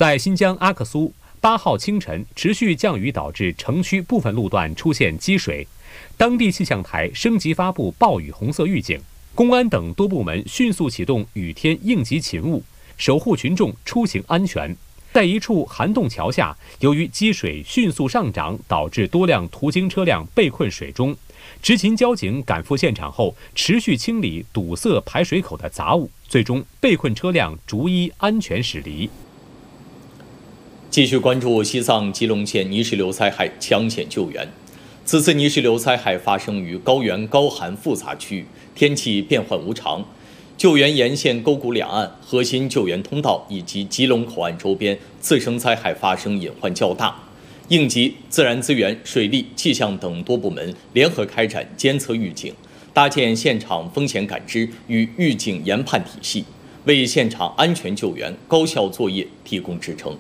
在新疆阿克苏，8号清晨持续降雨导致城区部分路段出现积水，当地气象台升级发布暴雨红色预警，公安等多部门迅速启动雨天应急勤务，守护群众出行安全。在一处涵洞桥下，由于积水迅速上涨，导致多辆途经车辆被困水中。执勤交警赶赴现场后，持续清理堵塞排水口的杂物，最终被困车辆逐一安全驶离。 继续关注西藏吉隆县泥石流灾害抢险救援。此次泥石流灾害发生于高原高寒复杂区域，天气变幻无常。救援沿线沟谷两岸、核心救援通道以及吉隆口岸周边次生灾害发生隐患较大，应急、自然资源、水利、气象等多部门联合开展监测预警，搭建现场风险感知与预警研判体系，为现场安全救援、高效作业提供支撑。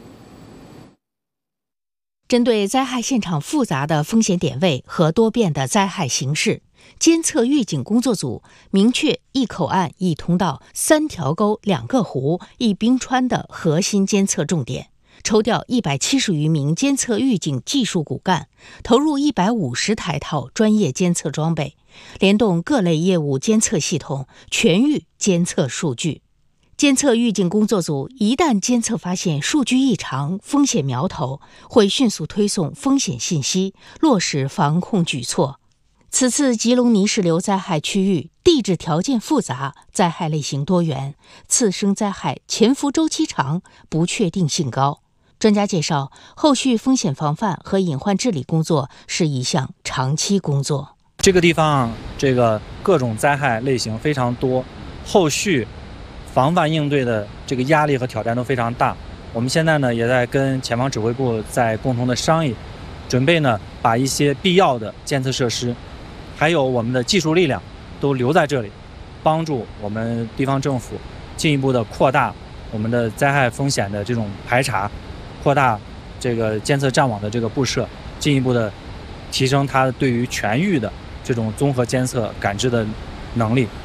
针对灾害现场复杂的风险点位和多变的灾害形势，监测预警工作组明确1口岸1通道3条沟2个湖1冰川的核心监测重点，抽调170余名监测预警技术骨干，投入150台套专业监测装备，联动各类业务监测系统，全域监测数据。监测预警工作组一旦监测发现数据异常、风险苗头，会迅速推送风险信息，落实防控举措。此次吉隆泥石流灾害区域地质条件复杂，灾害类型多元，次生灾害潜伏周期长，不确定性高。专家介绍，后续风险防范和隐患治理工作是一项长期工作。 这个地方各种灾害类型非常多，后续防范应对的这个压力和挑战都非常大。我们现在呢也在跟前方指挥部在共同的商议，准备呢把一些必要的监测设施，还有我们的技术力量都留在这里，帮助我们地方政府进一步的扩大我们的灾害风险的这种排查，扩大这个监测站网的这个布设，进一步的提升它对于全域的这种综合监测感知的能力。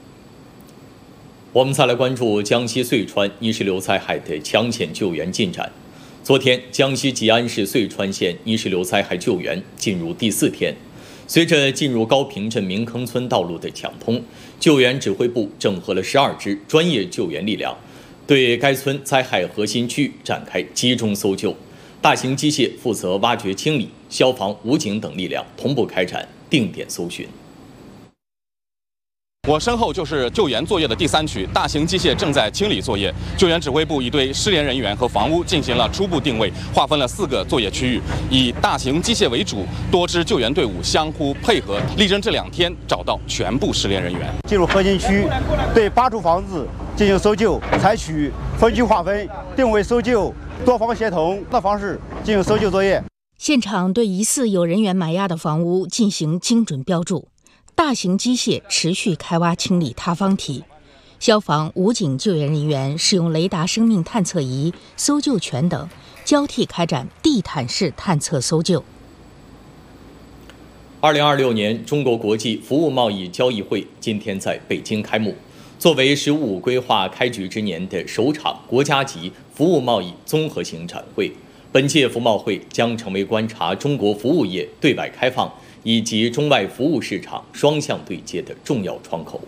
我们再来关注江西遂川泥石流灾害的抢险救援进展。昨天，江西吉安市遂川县泥石流灾害救援进入第4天。随着进入高坪镇明坑村道路的抢通，救援指挥部整合了12支专业救援力量，对该村灾害核心区域展开集中搜救。大型机械负责挖掘清理，消防、武警等力量同步开展定点搜寻。 我身后就是救援作业的第3区，大型机械正在清理作业。救援指挥部已对失联人员和房屋进行了初步定位，划分了4个作业区域，以大型机械为主，多支救援队伍相互配合，力争这2天找到全部失联人员。 进入核心区，对8处房子进行搜救，采取分区划分、定位搜救、多方协同的方式进行搜救作业。 现场对疑似有人员埋压的房屋进行精准标注。大型机械持续开挖清理塌方体，消防、武警救援人员使用雷达生命探测仪、搜救犬等，交替开展地毯式探测搜救。 2026年中国国际服务贸易交易会今天在北京开幕，作为“十五五”规划开局之年的首场国家级服务贸易综合性展会，本届服贸会将成为观察中国服务业对外开放以及中外服务市场双向对接的重要窗口。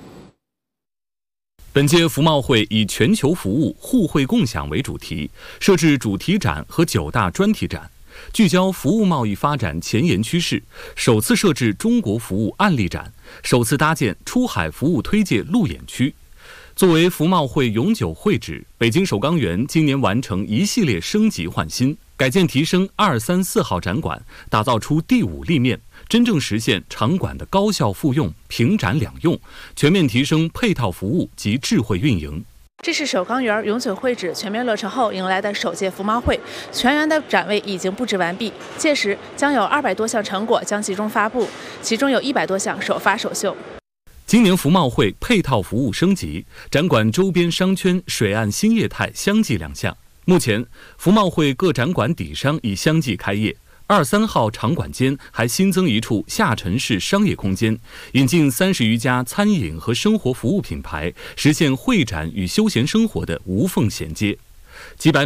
本届服贸会以全球服务互惠共享为主题，设置主题展和9大专题展，聚焦服务贸易发展前沿趋势，首次设置中国服务案例展，首次搭建出海服务推介路演区。作为服贸会永久会址，北京首钢园今年完成一系列升级换新，改建提升2、3、4号展馆，打造出第5立面，真正实现场馆的高效复用、平展两用，全面提升配套服务及智慧运营。 这是首钢园永久会址全面落成后迎来的首届服贸会，全园的展位已经布置完毕，届时将有200多项成果将集中发布，其中有100多项首发首秀。 今年服贸会配套服务升级，展馆周边商圈、水岸新业态相继亮相。目前，服贸会各展馆底商已相继开业，2、3号场馆间还新增一处下沉式商业空间，引进30余家餐饮和生活服务品牌，实现会展与休闲生活的无缝衔接。几百